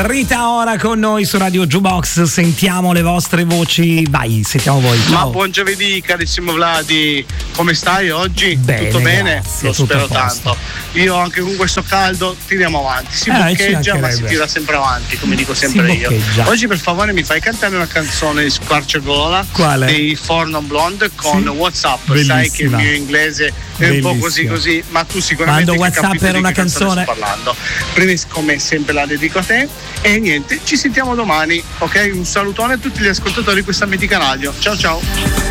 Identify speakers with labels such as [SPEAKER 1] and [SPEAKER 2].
[SPEAKER 1] Rita Ora con noi su Radio Jukebox, sentiamo le vostre voci, vai, sentiamo voi. Ciao.
[SPEAKER 2] Ma buon giovedì carissimo Vladi, come stai oggi?
[SPEAKER 1] Bene,
[SPEAKER 2] tutto bene?
[SPEAKER 1] grazie,
[SPEAKER 2] Lo
[SPEAKER 1] tutto
[SPEAKER 2] spero
[SPEAKER 1] a posto.
[SPEAKER 2] tanto. Io anche con questo caldo tiriamo avanti, si boccheggia ma si tira sempre avanti, come dico sempre io. Oggi per favore mi fai cantare una canzone di Squarciagola.
[SPEAKER 1] Quale?
[SPEAKER 2] Dei Four Non Blonde con WhatsApp.
[SPEAKER 1] Bellissima.
[SPEAKER 2] Sai che il mio inglese è un po' così, ma tu sicuramente
[SPEAKER 1] quando WhatsApp
[SPEAKER 2] capito
[SPEAKER 1] era
[SPEAKER 2] di
[SPEAKER 1] una
[SPEAKER 2] che canzone
[SPEAKER 1] canzone.
[SPEAKER 2] sto parlando. Prima come sempre la dedico a te e niente, ci sentiamo domani, ok? Un salutone a tutti gli ascoltatori di questa mitica radio. Ciao ciao.